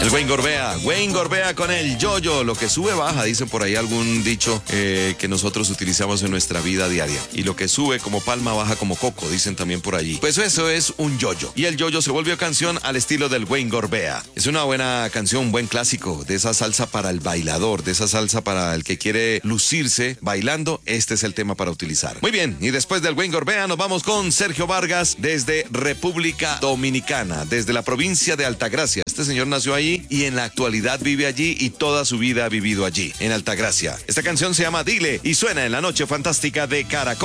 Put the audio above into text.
El Wayne Gorbea con el yo-yo. Lo que sube baja, dicen por ahí algún dicho que nosotros utilizamos en nuestra vida diaria. Y lo que sube como palma baja como coco, dicen también por allí. Pues eso es un yo-yo. Y el yo-yo se volvió canción al estilo del Wayne Gorbea. Es una buena canción, un buen clásico, de esa salsa para el bailador, de esa salsa para el que quiere lucirse bailando. Este es el tema para utilizar. Muy bien, y después del Wayne Gorbea nos vamos con Sergio Vargas desde República Dominicana, desde la provincia de Altagracia. Este señor nació ahí y en la actualidad vive allí y toda su vida ha vivido allí, en Altagracia. Esta canción se llama Dile y suena en la noche fantástica de Caracol.